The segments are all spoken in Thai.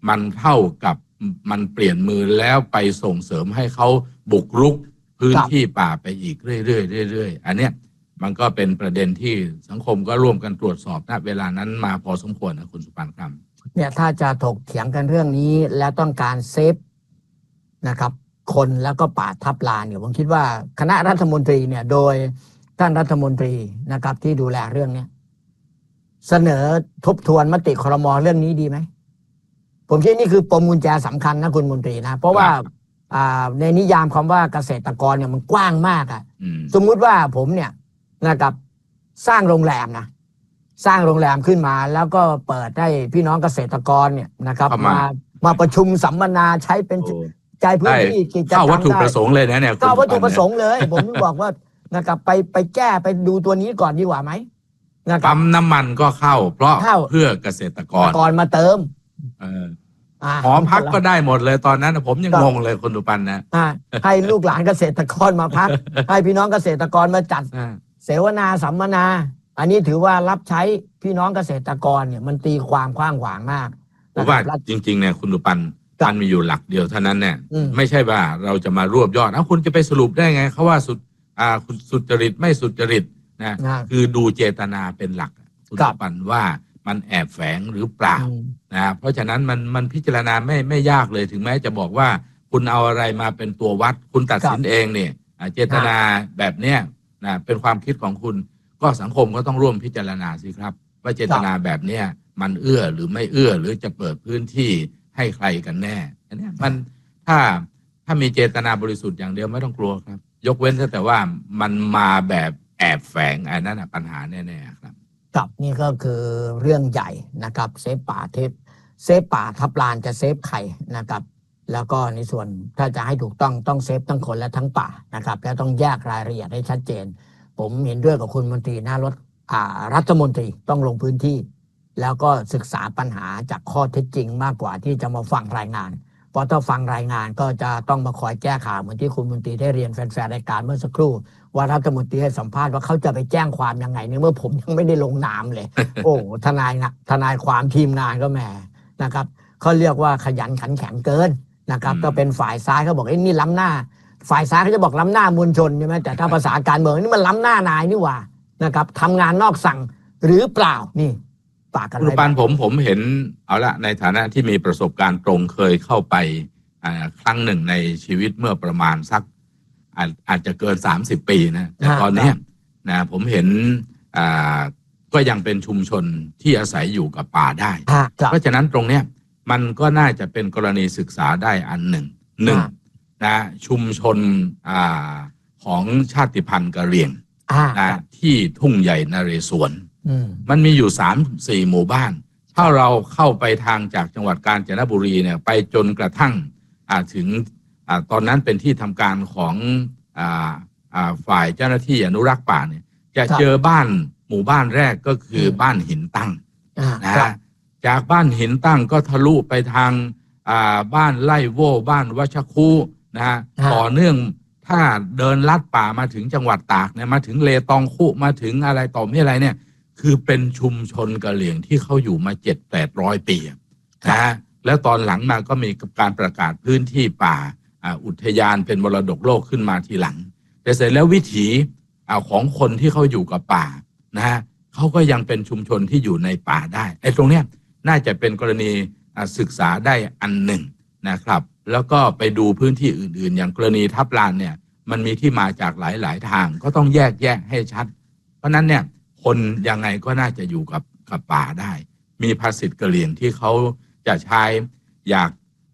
มันเท่ากับมันเปลี่ยนมือแล้วไปส่งเสริมให้เขาบุกรุกพื้นที่ป่าไปอีกเรื่อยๆอันเนี้ยมันก็เป็นประเด็นที่สังคมก็ร่วมกันตรวจสอบณเวลานั้นมาพอสมควรนะคุณสุปานครับเนี่ยถ้าจะถกเถียงกันเรื่องนี้และต้องการเซฟนะครับคนแล้วก็ป่าทับลานเนี่ยผมคิดว่าคณะรัฐมนตรีเนี่ยโดยท่านรัฐมนตรีนะครับที่ดูแลเรื่องนี้เสนอทบทวนมติครม.เรื่องนี้ดีไหมผมคิดนี่คือปมกุญแจสำคัญนะคุณมนตรีนะเพราะว่าในนิยามคำว่าเกษตรกรเนี่ยมันกว้างมากอ่ะสมมุติว่าผมเนี่ยนะครับสร้างโรงแรมขึ้นมาแล้วก็เปิดให้พี่น้องเกษตรกรเนี่ยนะครับมาประชุมสัมมนาใช้เป็นใจพื้นที่กิจกรรมได้เข้าวัตถุประสงค์เลยนะเนี่ยเข้าวัตถุประสงค์เลยผมบอกว่านะครับไปแก้ไปดูตัวนี้ก่อนดีกว่าไหมปั๊มน้ำมันก็เข้าเพราะเพื่อเกษตรกรมาเติมหอพักก็ได้หมดเลยตอนนั้นผมยังงงเลยคุณสุปันนะให้ลูกหลานเกษตรกรมาพักให้พี่น้องเกษตรกรมาจัดเสวนาสัมมนาอันนี้ถือว่ารับใช้พี่น้องเกษตรกรเนี่ยมันตีความกว้างขวางมากเพราะว่าจริงๆเนี่ยคุณสุปันมันมีอยู่หลักเดียวเท่านั้นเนี่ยไม่ใช่ว่าเราจะมารวบยอดคุณจะไปสรุปได้ไงเขาว่าสุจริตไม่สุจริตนะคือดูเจตนาเป็นหลักคุณสุปันว่ามันแอบแฝงหรือเปล่านะเพราะฉะนั้นมันพิจารณาไม่ยากเลยถึงแม้จะบอกว่าคุณเอาอะไรมาเป็นตัววัดคุณตัดสินเองเนี่ยเจตนาแบบเนี้ยนะเป็นความคิดของคุณก็สังคมก็ต้องร่วมพิจารณาสิครับว่าเจตนาแบบเนี้ยมันเอื้อหรือไม่เอื้อหรือจะเปิดพื้นที่ให้ใครกันแน่อันนี้มันถ้ามีเจตนาบริสุทธิ์อย่างเดียวไม่ต้องกลัวครับยกเว้นแต่ว่ามันมาแบบแอบแฝงอันนั้นปัญหาแน่ๆครับกับนี่ก็คือเรื่องใหญ่นะครับเซฟป่าทับลานจะเซฟใครนะครับแล้วก็ในส่วนถ้าจะให้ถูกต้องเซฟทั้งคนและทั้งป่านะครับแล้วต้องแยกรายละเอียดให้ชัดเจนผมเห็นด้วยกับคุณมนตรีรัฐมนตรีต้องลงพื้นที่แล้วก็ศึกษาปัญหาจากข้อเท็จจริงมากกว่าที่จะมาฟังรายงานเพราะถ้าฟังรายงานก็จะต้องมาคอยแก้ข่าวเหมือนที่คุณมนตรีได้เรียนแฟนๆรายการเมื่อสักครู่ว่ารัฐมนตรีให้สัมภาษณ์ว่าเขาจะไปแจ้งความยังไงเมื่อผมยังไม่ได้ลงนามเลย โอ้ทนายความทีมงานก็แหมนะครับเขาเรียกว่าขยันขันแข็งเกินนะครับก็เป็นฝ่ายซ้ายเขาบอกนี่ล้ำหน้าฝ่ายซ้ายเขาจะบอกล้ำหน้ามวลชนใช่ไหมแต่ถ้าภาษาการเมืองนี่มันล้ำหน้านายนี่หว่านะครับทำงานนอกสั่งหรือเปล่านี่ปากกันคุณปานผมเห็นเอาละในฐานะที่มีประสบการณ์ตรงเคยเข้าไปครั้งหนึ่งในชีวิตเมื่อประมาณสักอาจจะเกิน30 ปีนะแต่ตอนนี้นะผมเห็นก็ยังเป็นชุมชนที่อาศัยอยู่กับป่าได้เพราะฉะนั้นตรงเนี้ยมันก็น่าจะเป็นกรณีศึกษาได้อันหนึ่งนะชุมชนของชาติพันธุ์กะเหรี่ยงนะที่ทุ่งใหญ่นเรศวรมันมีอยู่ 3-4 หมู่บ้านถ้าเราเข้าไปทางจากจังหวัดกาญจนบุรีเนี่ยไปจนกระทั่งถึงตอนนั้นเป็นที่ทำการของฝ่ายเจ้าหน้าที่อนุรักษ์ป่าเนี่ยจะเจอหมู่บ้านแรกก็คือบ้านหินตั้งนะจากบ้านหินตั้งก็ทะลุไปทางบ้านไร่โว่บ้านวัชคูนะฮะต่อเนื่องถ้าเดินลัดป่ามาถึงจังหวัดตากเนี่ยมาถึงเลตองคุมาถึงอะไรต่อไม่อะไรเนี่ยคือเป็นชุมชนกะเหรี่ยงที่เขาอยู่มา700-800 ปีนะแล้วตอนหลังมาก็มีการประกาศพื้นที่ป่าอุทยานเป็นมรดกโลกขึ้นมาทีหลังแต่เสร็จแล้ววิถีของคนที่เขาอยู่กับป่านะฮะเขาก็ยังเป็นชุมชนที่อยู่ในป่าได้ไอ้ตรงเนี้ยน่าจะเป็นกรณีศึกษาได้อันหนึ่งนะครับแล้วก็ไปดูพื้นที่อื่นๆอย่างกรณีทับลานเนี่ยมันมีที่มาจากหลายทางก็ต้องแยกให้ชัดเพราะนั้นเนี่ยคนยังไงก็น่าจะอยู่กับป่าได้มีภาษิตกะเหรี่ยงที่เขาจะใช้อยาก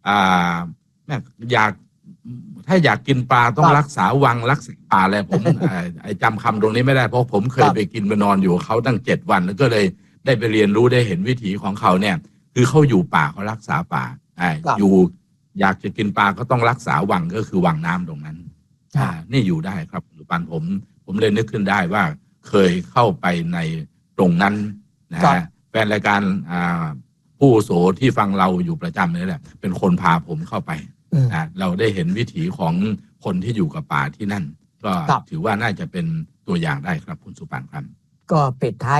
ถ้าอยากกินปลาต้องรักษาวังรักษาป่าอะไรผมจำคำตรงนี้ไม่ได้เพราะผมเคยไปกินไปนอนอยู่เขาตั้ง7 วันแล้วก็เลยได้ไปเรียนรู้ได้เห็นวิถีของเขาเนี่ยคือเขาอยู่ป่าเขารักษาป่าอยู่อยากจะกินปลาก็ต้องรักษาวังก็คือวังน้ำตรงนั้นนี่อยู่ได้ครับคุณปันผมเลยนึกขึ้นได้ว่าเคยเข้าไปในตรงนั้นนะฮะแฟนรายการผู้โสที่ฟังเราอยู่ประจำนี่แหละเป็นคนพาผมเข้าไปเราได้เห็นวิถีของคนที่อยู่กับป่าที่นั่นก็ถือว่าน่าจะเป็นตัวอย่างได้ครับคุณสุปันครับก็ปิดท้าย